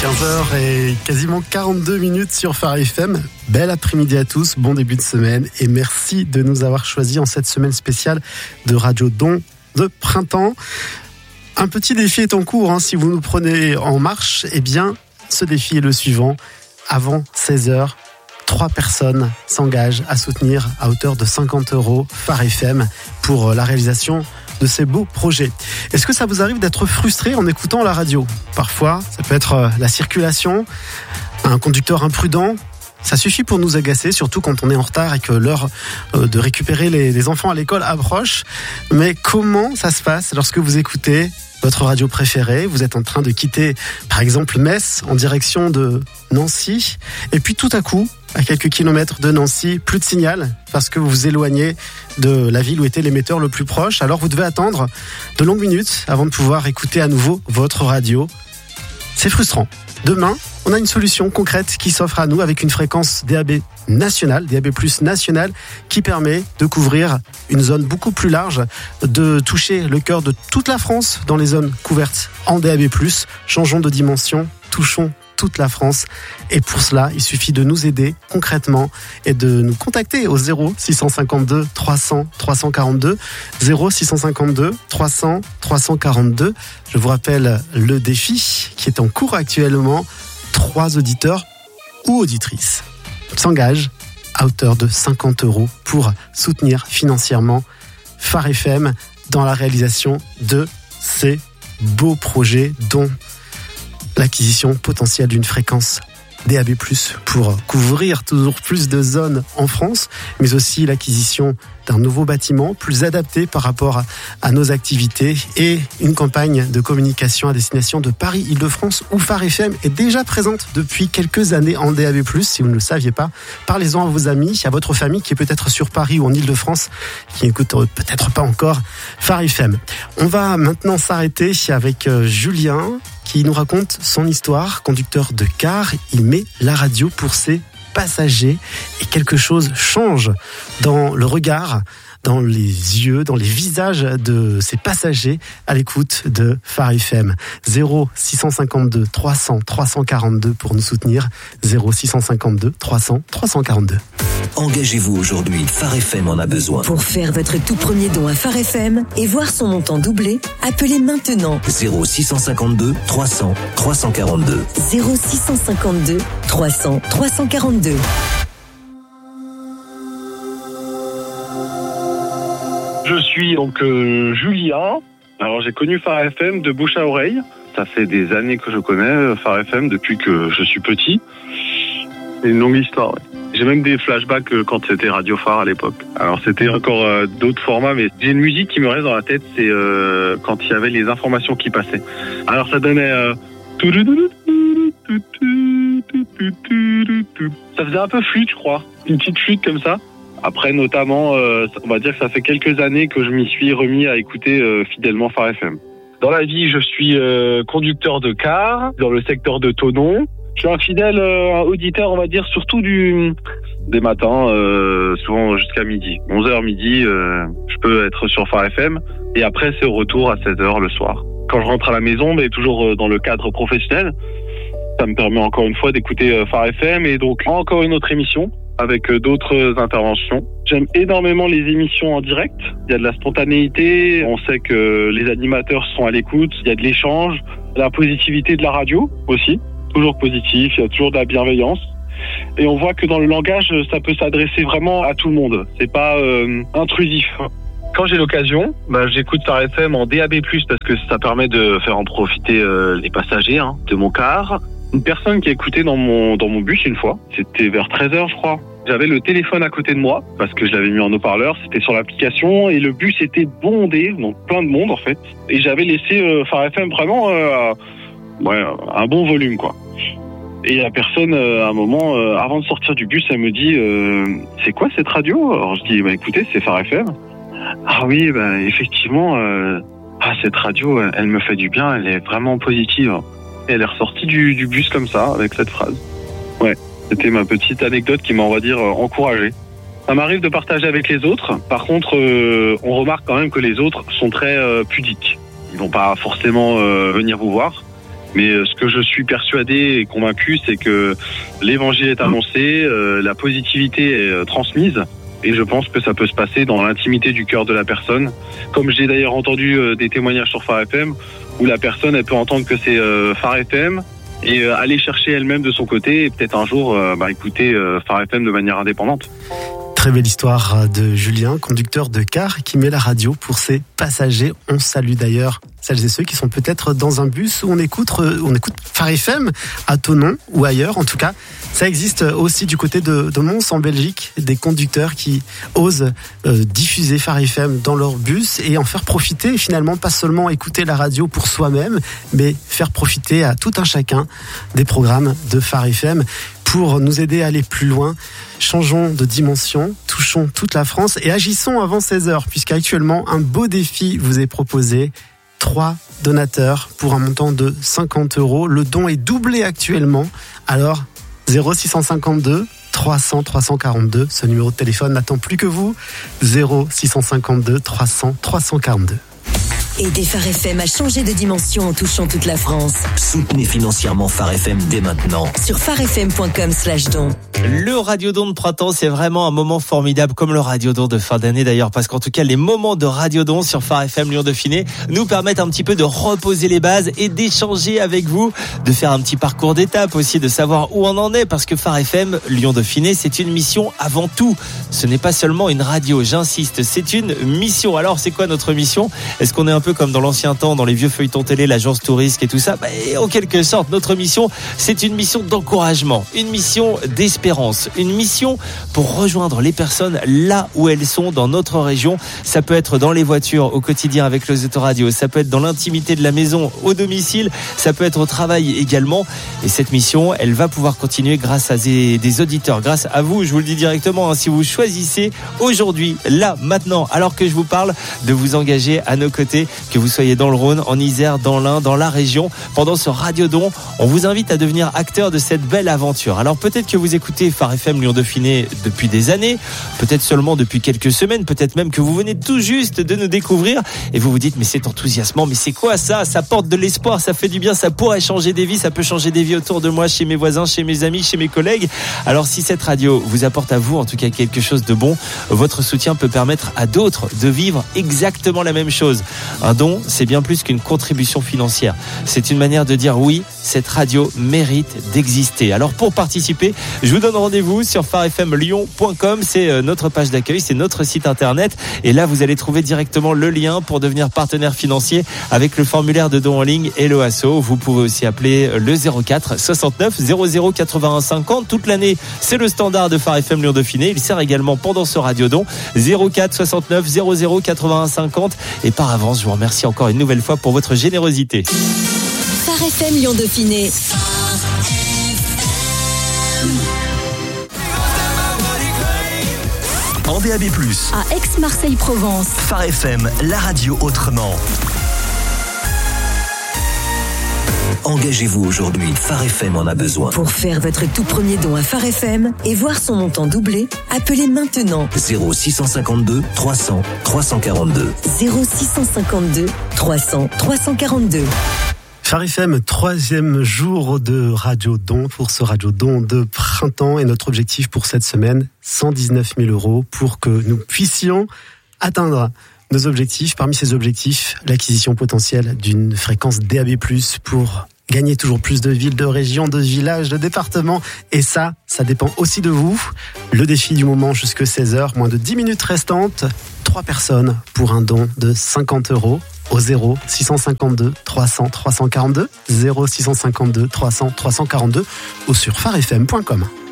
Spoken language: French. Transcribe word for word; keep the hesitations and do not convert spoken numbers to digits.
quinze heures et quasiment quarante-deux minutes sur Phare F M. Bel après-midi à tous, bon début de semaine et merci de nous avoir choisis en cette semaine spéciale de Radio Don de printemps. Un petit défi est en cours, hein, si vous nous prenez en marche, eh bien ce défi est le suivant. Avant seize heures, trois personnes s'engagent à soutenir à hauteur de cinquante euros Phare F M pour la réalisation de ces beaux projets. Est-ce que ça vous arrive d'être frustré en écoutant la radio ? Parfois, ça peut être la circulation, un conducteur imprudent. Ça suffit pour nous agacer, surtout quand on est en retard et que l'heure de récupérer les, les enfants à l'école approche. Mais comment ça se passe lorsque vous écoutez votre radio préférée ? Vous êtes en train de quitter, par exemple, Metz en direction de Nancy. Et puis tout à coup, à quelques kilomètres de Nancy, plus de signal parce que vous vous éloignez de la ville où était l'émetteur le plus proche. Alors vous devez attendre de longues minutes avant de pouvoir écouter à nouveau votre radio. C'est frustrant. Demain, on a une solution concrète qui s'offre à nous avec une fréquence D A B nationale, D A B plus nationale, qui permet de couvrir une zone beaucoup plus large, de toucher le cœur de toute la France dans les zones couvertes en D A B plus. Changeons de dimension, touchons toute la France. Et pour cela, il suffit de nous aider concrètement et de nous contacter au zéro six cent cinquante-deux trois cents trois cent quarante-deux. zéro six cent cinquante-deux trois cents trois cent quarante-deux. Je vous rappelle le défi qui est en cours actuellement. Trois auditeurs ou auditrices s'engagent à hauteur de cinquante euros pour soutenir financièrement Phare F M dans la réalisation de ces beaux projets, dont l'acquisition potentielle d'une fréquence D A B plus, pour couvrir toujours plus de zones en France, mais aussi l'acquisition d'un nouveau bâtiment plus adapté par rapport à, à nos activités et une campagne de communication à destination de Paris, Île-de-France, où Phare F M est déjà présente depuis quelques années en D A B plus. Si vous ne le saviez pas, parlez-en à vos amis, à votre famille qui est peut-être sur Paris ou en Île-de-France, qui n'écoute peut-être pas encore Phare F M. On va maintenant s'arrêter avec Julien, qui nous raconte son histoire. Conducteur de car, il met la radio pour ses passagers et quelque chose change dans le regard, dans les yeux, dans les visages de ces passagers à l'écoute de Phare F M. zéro six cent cinquante-deux trois cents trois cent quarante-deux pour nous soutenir. zéro six cent cinquante-deux trois cents trois cent quarante-deux. Engagez-vous aujourd'hui, Phare F M en a besoin. Pour faire votre tout premier don à Phare F M et voir son montant doubler, appelez maintenant zéro six cent cinquante-deux trois cents trois cent quarante-deux. zéro six cent cinquante-deux trois cents trois cent quarante-deux. Je suis donc euh, Julien. Alors j'ai connu Phare F M de bouche à oreille. Ça fait des années que je connais Phare F M depuis que je suis petit. C'est une longue histoire. Ouais. J'ai même des flashbacks quand c'était Radio Phare à l'époque. Alors c'était encore euh, d'autres formats, mais j'ai une musique qui me reste dans la tête, c'est euh, quand il y avait les informations qui passaient. Alors ça donnait... Euh... Ça faisait un peu flûte, je crois. Une petite flûte comme ça. Après, notamment, euh, on va dire que ça fait quelques années que je m'y suis remis à écouter euh, fidèlement Phare F M. Dans la vie, je suis euh, conducteur de car dans le secteur de Thonon. Je suis un fidèle euh, auditeur, on va dire, surtout du des matins, euh, souvent jusqu'à midi. onze heures midi, euh, je peux être sur Phare F M. Et après, c'est au retour à seize heures le soir. Quand je rentre à la maison, mais toujours dans le cadre professionnel, ça me permet encore une fois d'écouter Phare F M et donc encore une autre émission avec d'autres interventions. J'aime énormément les émissions en direct. Il y a de la spontanéité, on sait que les animateurs sont à l'écoute, il y a de l'échange, la positivité de la radio aussi, toujours positif, il y a toujours de la bienveillance. Et on voit que dans le langage, ça peut s'adresser vraiment à tout le monde. C'est pas euh, intrusif. Quand j'ai l'occasion, bah, j'écoute Phare F M en D A B plus, parce que ça permet de faire en profiter euh, les passagers hein, de mon car. Une personne qui a écouté dans mon, dans mon bus une fois, c'était vers treize heures je crois. J'avais le téléphone à côté de moi, parce que je l'avais mis en haut-parleur, c'était sur l'application, et le bus était bondé, donc plein de monde en fait. Et j'avais laissé euh, Phare F M vraiment euh, ouais, un bon volume quoi. Et la personne, euh, à un moment, euh, avant de sortir du bus, elle me dit euh, « C'est quoi cette radio ?» Alors je dis bah, « Écoutez, c'est Phare F M. » Ah oui, bah, effectivement, euh, ah, cette radio, elle me fait du bien, elle est vraiment positive. Et elle est ressortie du, du bus comme ça, avec cette phrase. Ouais, c'était ma petite anecdote qui m'a, on va dire, euh, encouragé. Ça m'arrive de partager avec les autres. Par contre, euh, on remarque quand même que les autres sont très euh, pudiques. Ils vont pas forcément euh, venir vous voir. Mais euh, ce que je suis persuadé et convaincu, c'est que l'évangile est annoncé, euh, la positivité est euh, transmise. Et je pense que ça peut se passer dans l'intimité du cœur de la personne. Comme j'ai d'ailleurs entendu euh, des témoignages sur Phare F M, où la personne, elle peut entendre que c'est euh, Phare F M et euh, aller chercher elle-même de son côté et peut-être un jour euh, bah, écouter euh, Phare F M de manière indépendante. Très belle histoire de Julien, conducteur de car qui met la radio pour ses passagers. On salue d'ailleurs celles et ceux qui sont peut-être dans un bus où on écoute, on écoute Phare F M à Thonon ou ailleurs. En tout cas, ça existe aussi du côté de, de Mons en Belgique, des conducteurs qui osent euh, diffuser Phare F M dans leur bus et en faire profiter, finalement pas seulement écouter la radio pour soi-même, mais faire profiter à tout un chacun des programmes de Phare F M. Pour nous aider à aller plus loin, changeons de dimension, touchons toute la France et agissons avant seize heures, puisqu'actuellement un beau défi vous est proposé. Trois donateurs pour un montant de cinquante euros. Le don est doublé actuellement. Alors, zéro six cent cinquante-deux trois cents trois cent quarante-deux. Ce numéro de téléphone n'attend plus que vous. zéro six cent cinquante-deux trois cents trois cent quarante-deux. Aidez Phare F M à changer de dimension en touchant toute la France. Soutenez financièrement Phare F M dès maintenant. Sur pharefm point com slash don. Le Radiodon de printemps, c'est vraiment un moment formidable, comme le Radiodon de fin d'année d'ailleurs, parce qu'en tout cas, les moments de Radiodon sur Phare F M Lyon Dauphiné nous permettent un petit peu de reposer les bases et d'échanger avec vous, de faire un petit parcours d'étape aussi, de savoir où on en est, parce que Phare F M Lyon Dauphiné, c'est une mission avant tout. Ce n'est pas seulement une radio, j'insiste, c'est une mission. Alors, c'est quoi notre mission ? Est-ce qu'on est un peu comme dans l'ancien temps, dans les vieux feuilletons télé, l'agence touriste et tout ça? Bah, en quelque sorte, notre mission, c'est une mission d'encouragement, une mission d'espérance, une mission pour rejoindre les personnes là où elles sont dans notre région. Ça peut être dans les voitures au quotidien avec les autoradios, ça peut être dans l'intimité de la maison, au domicile, ça peut être au travail également. Et cette mission, elle va pouvoir continuer grâce à des, des auditeurs, grâce à vous, je vous le dis directement, hein, si vous choisissez aujourd'hui, là, maintenant, alors que je vous parle, de vous engager à nos côtés, que vous soyez dans le Rhône, en Isère, dans l'Ain, dans la région, pendant ce Radiodon, on vous invite à devenir acteur de cette belle aventure. Alors peut-être que vous écoutez Phare F M Lyon Dauphiné depuis des années, peut-être seulement depuis quelques semaines, peut-être même que vous venez tout juste de nous découvrir et vous vous dites mais c'est enthousiasmant, mais c'est quoi ça ? Ça porte de l'espoir, ça fait du bien, ça pourrait changer des vies, ça peut changer des vies autour de moi, chez mes voisins, chez mes amis, chez mes collègues. Alors si cette radio vous apporte à vous en tout cas quelque chose de bon, votre soutien peut permettre à d'autres de vivre exactement la même chose. Un don, c'est bien plus qu'une contribution financière. C'est une manière de dire oui, cette radio mérite d'exister. Alors pour participer, je vous donne rendez-vous sur pharefm lyon point com, c'est notre page d'accueil, c'est notre site internet et là vous allez trouver directement le lien pour devenir partenaire financier avec le formulaire de don en ligne et le asso. Vous pouvez aussi appeler le zéro quatre soixante-neuf zéro zéro quatre-vingt-un cinquante. Toute l'année, c'est le standard de Phare F M Lyon Dauphiné. Il sert également pendant ce Radiodon. zéro quatre soixante-neuf zéro zéro quatre-vingt-un cinquante. Et par avance, je vous remercie encore une nouvelle fois pour votre générosité. Phare F M Lyon Dauphiné. En D A B plus, À Aix-Marseille-Provence. Phare F M, la radio autrement. Engagez-vous aujourd'hui, Phare F M en a besoin. Pour faire votre tout premier don à Phare F M et voir son montant doubler, appelez maintenant zéro six cent cinquante-deux trois cents trois cent quarante-deux. zéro six cent cinquante-deux trois cents trois cent quarante-deux. Phare F M, troisième jour de Radiodon pour ce Radiodon de printemps et notre objectif pour cette semaine, cent dix-neuf mille euros pour que nous puissions atteindre nos objectifs. Parmi ces objectifs, l'acquisition potentielle d'une fréquence D A B plus, pour gagner toujours plus de villes, de régions, de villages, de départements. Et ça, ça dépend aussi de vous. Le défi du moment jusque seize heures, moins de dix minutes restantes. Trois personnes pour un don de cinquante euros au zéro six cent cinquante-deux trois cents trois cent quarante-deux, zéro six cent cinquante-deux trois cents trois cent quarante-deux ou sur pharefm point com.